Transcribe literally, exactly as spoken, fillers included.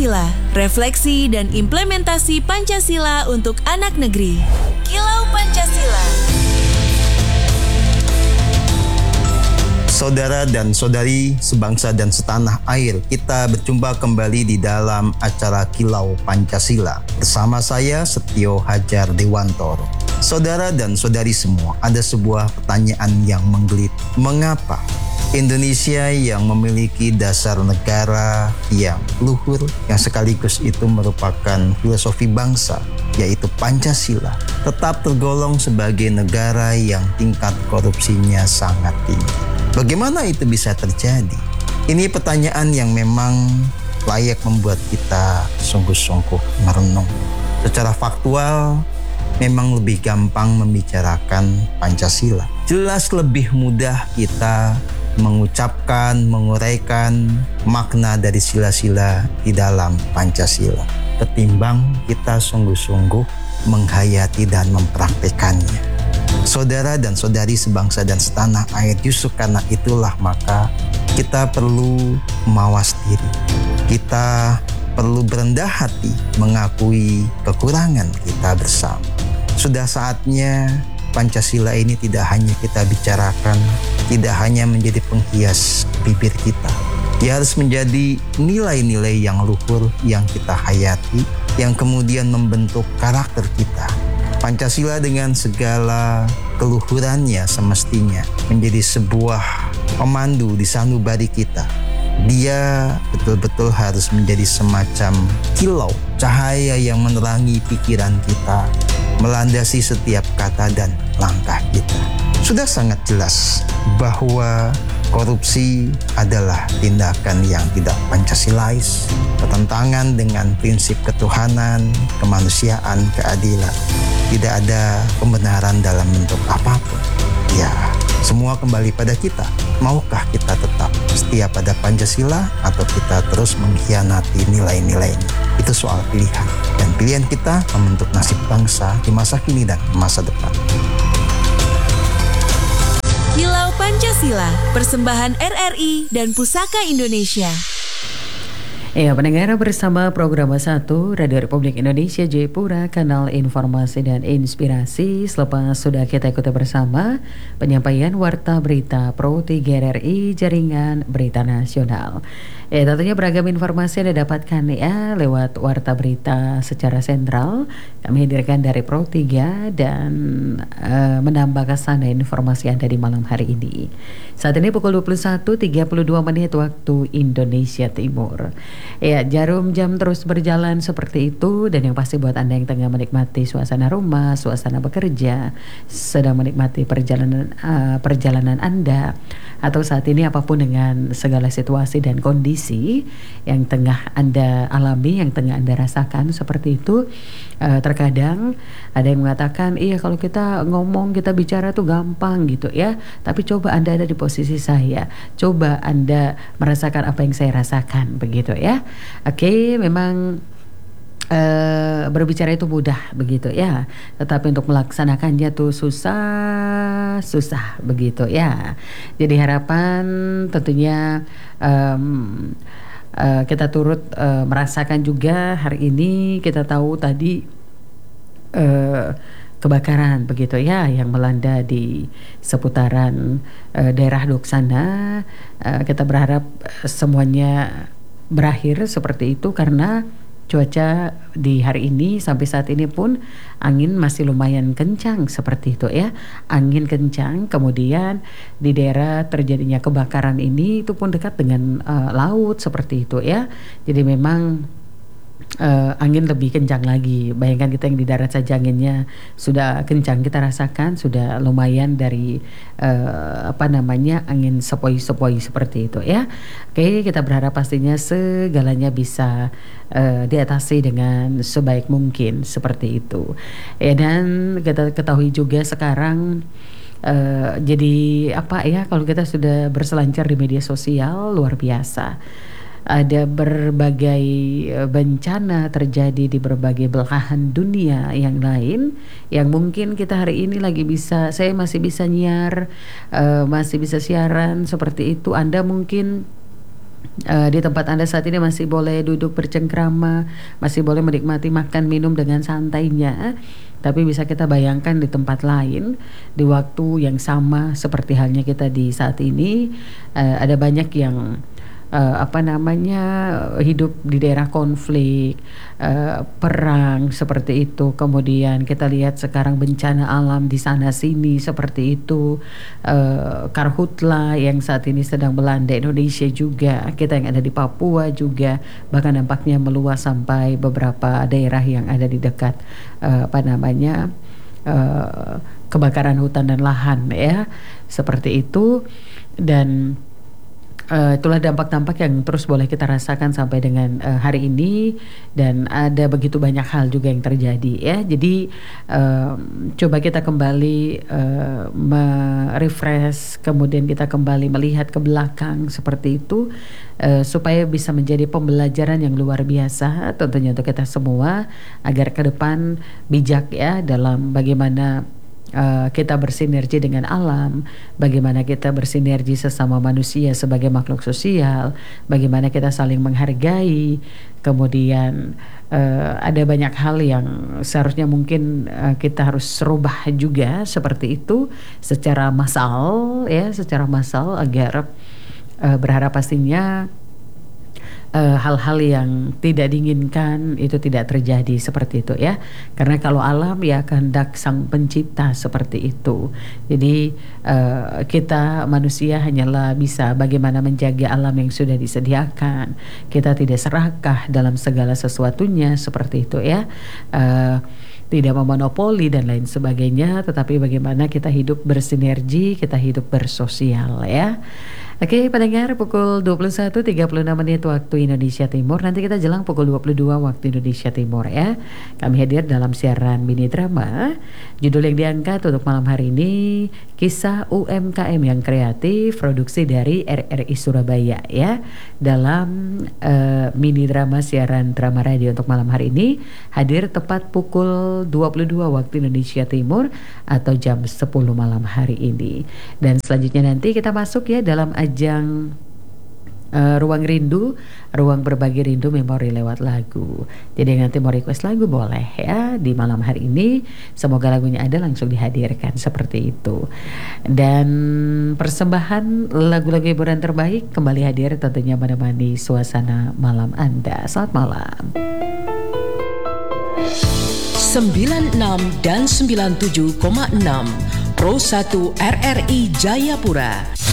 Pancasila, refleksi dan implementasi Pancasila untuk anak negeri. Kilau Pancasila. Saudara dan saudari sebangsa dan setanah air, kita berjumpa kembali di dalam acara Kilau Pancasila. Bersama saya Setio Hajar Dewantoro. Saudara dan saudari semua, ada sebuah pertanyaan yang menggeliat. Mengapa Indonesia yang memiliki dasar negara yang luhur, yang sekaligus itu merupakan filosofi bangsa, yaitu Pancasila, tetap tergolong sebagai negara yang tingkat korupsinya sangat tinggi? Bagaimana itu bisa terjadi? Ini pertanyaan yang memang layak membuat kita sungguh-sungguh merenung. Secara faktual, memang lebih gampang membicarakan Pancasila. Jelas lebih mudah kita mengucapkan, menguraikan makna dari sila-sila di dalam Pancasila, ketimbang kita sungguh-sungguh menghayati dan mempraktekannya. Saudara dan saudari sebangsa dan setanah air, justru karena itulah maka kita perlu mawas diri. Kita perlu berendah hati mengakui kekurangan kita bersama. Sudah saatnya Pancasila ini tidak hanya kita bicarakan, tidak hanya menjadi penghias bibir kita. Dia harus menjadi nilai-nilai yang luhur yang kita hayati, yang kemudian membentuk karakter kita. Pancasila dengan segala keluhurannya semestinya menjadi sebuah pemandu di sanubari kita. Dia betul-betul harus menjadi semacam kilau, cahaya yang menerangi pikiran kita, melandasi setiap kata dan langkah kita. Sudah sangat jelas bahwa korupsi adalah tindakan yang tidak Pancasilais, bertentangan dengan prinsip ketuhanan, kemanusiaan, keadilan. Tidak ada pembenaran dalam bentuk apapun. Ya, semua kembali pada kita. Maukah kita tetap setia pada Pancasila atau kita terus mengkhianati nilai-nilainya? Itu soal pilihan. Dan pilihan kita membentuk nasib bangsa di masa kini dan masa depan. Kilau Pancasila, persembahan R R I dan Pusaka Indonesia. Ya, pendengar, bersama program satu Radio Republik Indonesia Jayapura, kanal informasi dan inspirasi. Selepas sudah kita ikuti bersama penyampaian Warta Berita Pro tiga R R I Jaringan Berita Nasional. Ya, tentunya beragam informasi yang didapatkan ya lewat Warta Berita secara sentral. Kami hadirkan dari Pro tiga dan uh, menambah kesan dan informasi Anda di malam hari ini. Saat ini pukul dua puluh satu tiga puluh dua menit waktu Indonesia Timur. Ya, jarum jam terus berjalan seperti itu, dan yang pasti buat Anda yang tengah menikmati suasana rumah, suasana bekerja, sedang menikmati perjalanan uh, perjalanan Anda, atau saat ini apapun dengan segala situasi dan kondisi yang tengah Anda alami, yang tengah Anda rasakan seperti itu. Uh, terkadang ada yang mengatakan, iya kalau kita ngomong, kita bicara tuh gampang gitu ya, tapi coba Anda ada di posisi saya, coba Anda merasakan apa yang saya rasakan, begitu ya. Oke, memang uh, berbicara itu mudah begitu ya, tetapi untuk melaksanakannya tuh susah, susah begitu ya. Jadi harapan tentunya um, Uh, kita turut uh, merasakan juga hari ini. Kita tahu tadi uh, kebakaran begitu ya yang melanda di seputaran uh, daerah Doksana. Uh, kita berharap uh, semuanya berakhir seperti itu, karena cuaca di hari ini sampai saat ini pun angin masih lumayan kencang seperti itu ya. Angin kencang, kemudian di daerah terjadinya kebakaran ini itu pun dekat dengan uh, laut seperti itu ya. Jadi memang uh, angin lebih kencang lagi. Bayangkan kita yang di darat saja anginnya sudah kencang, kita rasakan sudah lumayan dari uh, apa namanya angin sepoi-sepoi seperti itu ya. Oke, kita berharap pastinya segalanya bisa uh, diatasi dengan sebaik mungkin seperti itu. Ya, dan kita ketahui juga sekarang uh, jadi apa ya, kalau kita sudah berselancar di media sosial luar biasa. Ada berbagai bencana terjadi di berbagai belahan dunia yang lain, yang mungkin kita hari ini lagi bisa, saya masih bisa nyiar, uh, masih bisa siaran seperti itu. Anda mungkin Uh, di tempat Anda saat ini masih boleh duduk bercengkrama, masih boleh menikmati makan minum dengan santainya. Tapi bisa kita bayangkan di tempat lain, di waktu yang sama seperti halnya kita di saat ini, uh, ada banyak yang uh, apa namanya hidup di daerah konflik, uh, perang seperti itu. Kemudian kita lihat sekarang bencana alam di sana sini seperti itu, uh, karhutla yang saat ini sedang melanda Indonesia juga, kita yang ada di Papua juga, bahkan dampaknya meluas sampai beberapa daerah yang ada di dekat uh, apa namanya uh, kebakaran hutan dan lahan ya, seperti itu. Dan Uh, itulah dampak-dampak yang terus boleh kita rasakan sampai dengan uh, hari ini, dan ada begitu banyak hal juga yang terjadi ya. Jadi uh, coba kita kembali uh, merefresh, kemudian kita kembali melihat ke belakang seperti itu, uh, supaya bisa menjadi pembelajaran yang luar biasa tentunya untuk kita semua, agar ke depan bijak ya dalam bagaimana Uh, kita bersinergi dengan alam, bagaimana kita bersinergi sesama manusia sebagai makhluk sosial, bagaimana kita saling menghargai. Kemudian uh, ada banyak hal yang seharusnya mungkin uh, kita harus rubah juga seperti itu secara massal ya, secara massal agar uh, berharap pastinya Uh, hal-hal yang tidak diinginkan itu tidak terjadi seperti itu ya, karena kalau alam ya kehendak sang pencipta seperti itu. Jadi uh, kita manusia hanyalah bisa bagaimana menjaga alam yang sudah disediakan, kita tidak serakah dalam segala sesuatunya seperti itu ya, uh, tidak memonopoli dan lain sebagainya, tetapi bagaimana kita hidup bersinergi, kita hidup bersosial ya. Oke, pendengar, pukul dua puluh satu tiga puluh enam menit waktu Indonesia Timur. Nanti kita jelang pukul dua puluh dua waktu Indonesia Timur ya. Kami hadir dalam siaran mini drama. Judul yang diangkat untuk malam hari ini, Kisah U M K M yang Kreatif, produksi dari R R I Surabaya ya. Dalam uh, mini drama siaran drama radio untuk malam hari ini, hadir tepat pukul dua puluh dua waktu Indonesia Timur atau jam sepuluh malam hari ini. Dan selanjutnya nanti kita masuk ya dalam ajang uh, Ruang Rindu, ruang berbagi rindu memori lewat lagu. Jadi nanti mau request lagu boleh ya di malam hari ini. Semoga lagunya ada langsung dihadirkan seperti itu. Dan persembahan lagu-lagu hiburan terbaik kembali hadir tentunya menemani suasana malam Anda. Selamat malam. sembilan puluh enam dan sembilan puluh tujuh koma enam Pro satu R R I Jayapura.